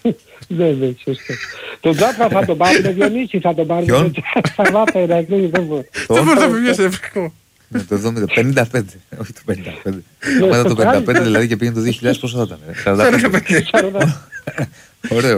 Ναι, σωστό. Τον Τζάφα θα τον πάρουμε, Διονύση, θα τον πάρουμε. Ποιον? Θα βάτε, Ηρακλή, δεν μπορεί. Δεν μπορεί να πει μια νευρικό. Το 55, όχι το 55. Αν ήταν το 55 δηλαδή και πήγαινε το 2000 πόσο θα ήταν? 45. Ωραίο.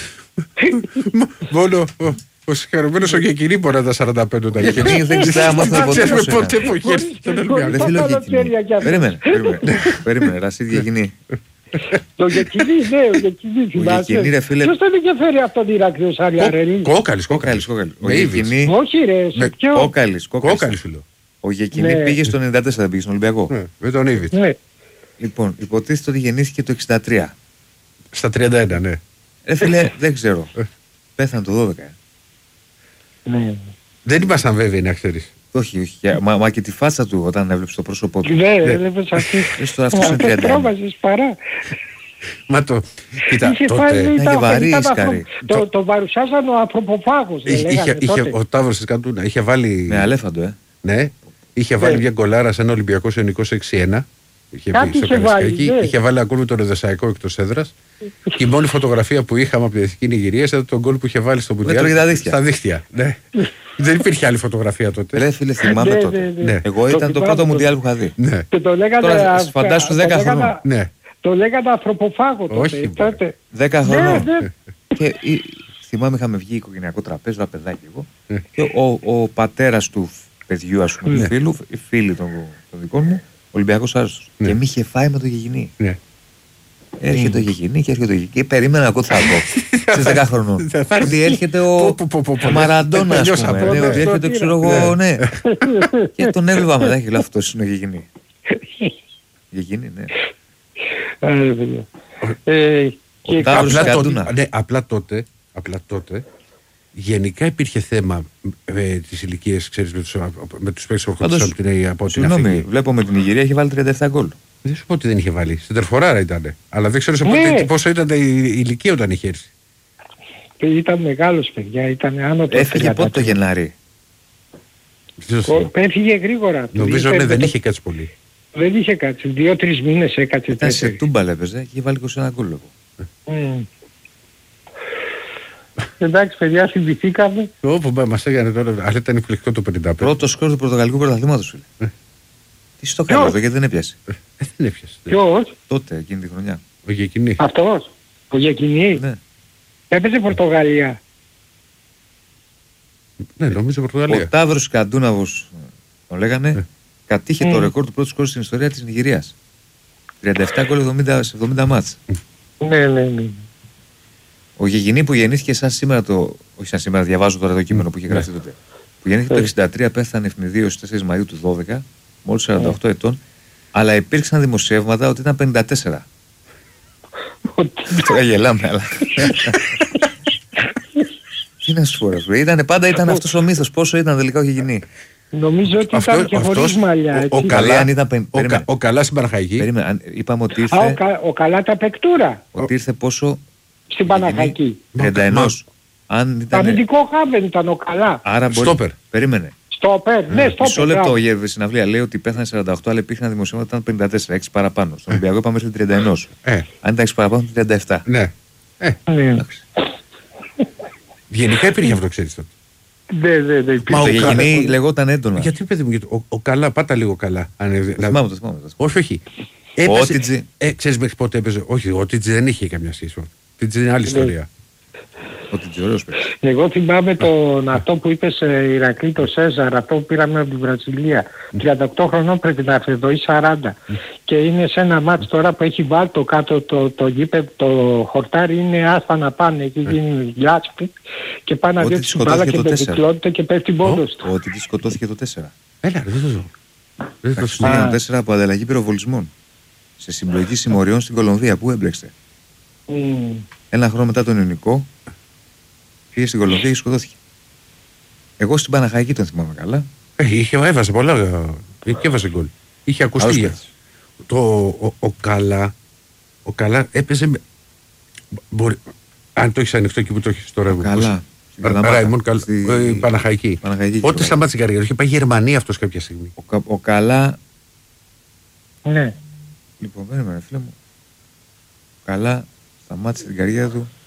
Μόνο ο συγχαρημένος ο Γεκινή μπορεί να τα 45 τα Γεκινή δεν ξέραμε μάθαμε ποτέ ξέρουμε πόσο ποτέ είναι. που έχει έρθει στον Ολυμπιακό. Δεν θέλω Γεκινή. Περίμενε, Ρασίδ Γεκινή. Το Γεκινή, ναι, ο Γεκινή θυμάσαι. Γεκινή, ρε φίλε. Ποιος τον είχε φέρει αυτόν τον Ηρακλή, ο Σαριαρέλη? Κόκαλης. Ο Γεκινή. Όχι ρε, σε ποιο? Κόκαλης. Φίλο. Ο Γεκινή πήγε στο 94, δεν πήγε στον Ολυμπιακό. Με τον Ήβιτ. Λοιπόν, υποτίθεται ότι γεννήθηκε το 63. Στα 31, ναι. Φίλε, δεν ξέρω. Πέθανε το 12. Ναι. Δεν ήμασταν βέβαιοι να ξέρεις. Όχι. Μα και τη φάτσα του όταν έβλεψε το πρόσωπό του. Ναι, έβλεπες αυτή. Τώρα αυτός είναι 31. Πρόβαζες παρά. Μα το. Κοίτα, Είχε τότε. πάλι, είχε βαρύ σκάρι. το παρουσιάζαν ο ανθρωποφάγος. Είχε ο Ταύρος της Καντούνα. Είχε βάλει. Με αλέφαντο, Ναι. Είχε βάλει μια γκολάρα σε ένα Ολυμπιακό Ιωνικό 6-1. Είχε βάλει ακόμη τον Εδεσσαϊκό εκτός έδρας. Και η μόνη φωτογραφία που είχαμε από την Εθνική Νιγηρία ήταν τον γκολ που είχε βάλει στο Μουντιάλ στα δίχτυα. Ναι. Δεν υπήρχε άλλη φωτογραφία τότε. Ρε φίλε, θυμάμαι τότε. Εγώ ήταν το πρώτο Μουντιάλ που είχα δει. Και το λέγανε. Φαντάσου 10 χρονών. Το λέγανε ανθρωποφάγο τότε. Όχι. 10 χρονών. Και θυμάμαι είχαμε βγει οικογενειακό τραπέζι, ένα παιδάκι εγώ. Και ο πατέρας του παιδιού, ας πούμε, του φίλου, οι φίλοι των δικών μου, Ολυμπιακός άρρωστος. Και με είχε φάει με το Γεκινή. Έρχεται ο Γεκινή και έρχεται ο Γεκινή. Και περίμενα εγώ τι θα δω. Στις 10 χρονών. Ότι έρχεται ο Μαραντόνα, ας πούμε. Ότι έρχεται, ξέρω εγώ, ναι. Και τον έβλεπα μετά και λέω αυτός είναι ο Γεκινή. Γεκινή, ναι. Απλά τότε γενικά υπήρχε θέμα της ηλικίας, ξέρεις, με τους παίκτες που ερχόντουσαν από την Αφρική. Συγγνώμη, βλέπω με την Νιγηρία έχει βάλει 37 γκολ. Δεν σου πω ότι δεν είχε βάλει. Στην τερφοράρα ήταν. Αλλά δεν ξέρω πόσο ήταν η ηλικία όταν είχε έρθει. Ήταν μεγάλος, παιδιά. Ήταν άνω το. Έφυγε πότε το Γενάρη? Έφυγε γρήγορα. Νομίζω ναι, δεν είχε κάτσει πολύ. Δεν είχε κάτσει. 2-3 μήνες έκατσε. Ήταν σε Τούμπα έπαιζε και είχε βάλει 21 γκολ. Εντάξει, παιδιά, θυμηθήκαμε. Όπου μας έγινε τώρα, αλλά ήταν εκπληκτικό το 55. Πρώτο σκορ του Πορτογαλικού Πρωταθλήματος, φίλε. Τι στο κάνει αυτό, γιατί δεν έπιασε? Δεν έπιασε. Ποιος? Τότε, εκείνη τη χρονιά. Ο Γεκινή. Αυτός. Ο Γεκινή. Ναι. Έπαιζε Πορτογαλία. Ναι, νομίζω Πορτογαλία. Ο Ταύρος Καντούναβος, τον λέγανε, κατήχε το ρεκόρ του πρώτου σκορ στην ιστορία της Νιγηρίας. 37 γκολ 70 μάτς. Ναι. Ο Γεκινή που γεννήθηκε σαν σήμερα όχι σαν σήμερα, διαβάζω τώρα το κείμενο που είχε γραφτεί τότε. Που γεννήθηκε το 63, πέθανε ευνηδίως στις 4 Μαΐου του 12, μόλις 48 ετών, αλλά υπήρξαν δημοσιεύματα ότι ήταν 54. Τώρα γελάμε, αλλά. Τι να σου πω, ρε. Πάντα ήταν αυτός ο μύθος. Πόσο ήταν τελικά ο Γεκινή? Νομίζω ότι ήταν και χωρίς μαλλιά. Ο Καλά στην Παναχαϊκή. Περίμενε, είπαμε ότι ήρθε. Ο Καλά τα παικτούρα. Ότι ήρθε πόσο? Στην Παναχαϊκή. 31. Αμυντικό χάβεν ήταν ο Καλά. Άρα μπορεί. Στόπερ. Περίμενε. Στόπερ, ναι, στόπερ. Μισό λεπτό η συναυλία λέει ότι πέθανε 48, αλλά υπήρχαν δημοσιεύματα ότι ήταν 54, 6 παραπάνω. Στον Ολυμπιακό είπαμε μέχρι 31. Αν ήταν 6 παραπάνω, 37. Ναι. Γενικά υπήρχε αυτό, ξέρεις τότε. Ναι. Το Γεκινή λεγόταν έντονα. Γιατί παιδί μου, ο Καλά, πάτα λίγο Καλά. Θυμάμαι το. Όχι. Ο Ότιτζι. Ξέρεις μέχρι πότε έπαιζε? Όχι, ο Ότιτζι δεν είχε καμιά σχέση. Ο Ότιτζι είναι άλλη ιστορία. Ότιτζι, ωραίος παίκτης. Εγώ θυμάμαι αυτό που είπες, Ηρακλή, το Σέζαρ, αυτό που πήραμε από την Βραζιλία. 38 χρονών πρέπει να έρθει εδώ ή 40. Και είναι σε ένα μάτς τώρα που έχει βάλει το κάτω το γήπεδο, το χορτάρι είναι άστα να πάνε. Εκεί γίνει λάσπη και πάνε να δει την μπάλα και το δικλώνεται και πέφτει πόντος του. Ο Ότιτζι σκοτώθηκε το 4. Έλα, δεν το ζω. Το 4 από ανταλλαγή πυροβολισμών. Σε συμπλοκή συμμοριών στην Κολομβία. Πού έμπλεξε? Ένα χρόνο μετά τον Ιωνικό πήγε στην Κολομβία και σκοτώθηκε. Εγώ στην Παναχαϊκή τον θυμάμαι καλά. Έβαζε πολλά. Και έβαζε γκολ. Είχε ακουστεί. Ο Καλά έπαιζε. Αν το έχεις ανοιχτό εκεί που το έχεις τώρα. Καλά. Ραϊμόν Παναχαϊκή. Ό,τι σταμάτησε η καριέρα. Είχε πάει Γερμανία αυτός κάποια στιγμή. Ο Καλά. Ναι. Λοιπόν, περίμενε φίλε μου. Ο Καλά σταμάτησε την καριέρα του